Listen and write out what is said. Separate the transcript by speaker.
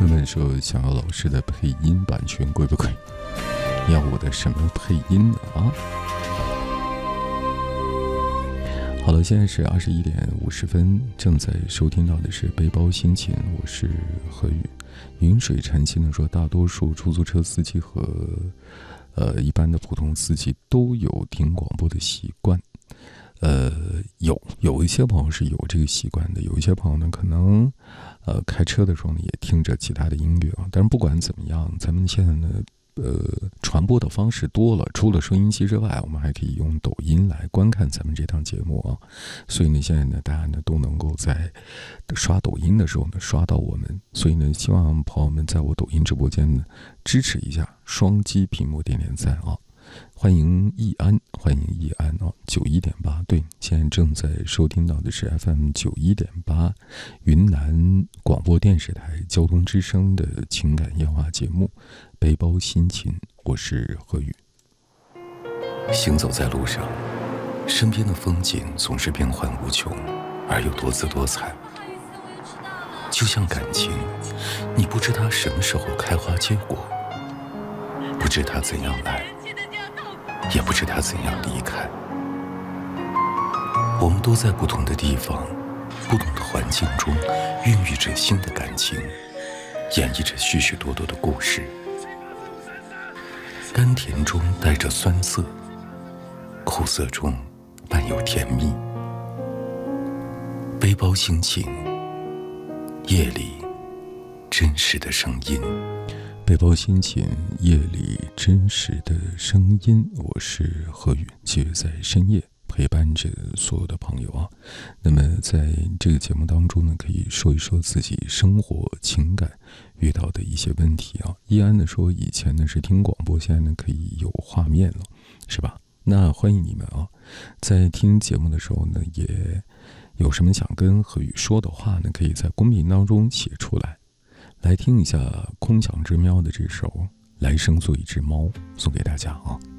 Speaker 1: 朋友们说想要老师的配音版权贵不贵？要我的什么配音呢啊？好了，现在是21点50分，正在收听到的是背包心情，我是何宇。云水禅心的说，大多数出租车司机和一般的普通司机都有听广播的习惯。有一些朋友是有这个习惯的，有一些朋友呢可能开车的时候呢也听着其他的音乐啊。但是不管怎么样，咱们现在呢传播的方式多了，除了收音机之外，我们还可以用抖音来观看咱们这档节目啊。所以呢，现在呢，大家呢都能够在刷抖音的时候呢刷到我们。所以呢，希望朋友们在我抖音直播间呢支持一下，双击屏幕点点赞啊！欢迎易安，欢迎易安啊！91.8，对，现在正在收听到的是 FM91.8，云南广播电视台交通之声的情感夜话节目《背包心情》，我是何宇。行走在路上，身边的风景总是变幻无穷，而又多姿多彩。就像感情，你不知它什么时候开花结果，不知它怎样来，也不知它怎样离开。我们都在不同的地方，不同的环境中孕育着新的感情，演绎着许许多多的故事。甘甜中带着酸涩，苦涩中伴有甜蜜。背包心情，夜里真实的声音。背包心情，夜里真实的声音，我是何宇，继续在深夜陪伴着所有的朋友啊。那么在这个节目当中呢，可以说一说自己生活情感遇到的一些问题啊。易安呢说，以前呢是听广播，现在呢可以有画面了，是吧？那欢迎你们啊，在听节目的时候呢，也有什么想跟何宇说的话呢，可以在公屏当中写出来。来听一下空想之喵的这首《来生做一只猫》，送给大家啊。